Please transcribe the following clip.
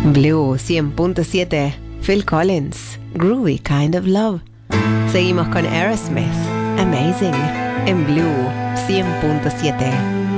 Blue 100.7, Phil Collins, Groovy Kind of Love. Seguimos con Aerosmith, Amazing, en Blue 100.7.